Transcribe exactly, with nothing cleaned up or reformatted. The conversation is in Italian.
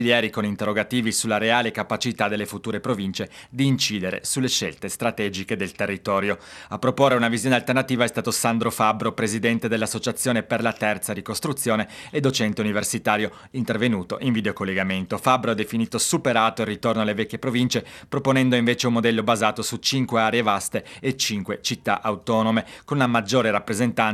Ieri con interrogativi sulla reale capacità delle future province di incidere sulle scelte strategiche del territorio. A proporre una visione alternativa è stato Sandro Fabbro, presidente dell'Associazione per la Terza Ricostruzione e docente universitario, intervenuto in videocollegamento. Fabbro ha definito superato il ritorno alle vecchie province, proponendo invece un modello basato su cinque aree vaste e cinque città autonome, con una maggiore rappresentanza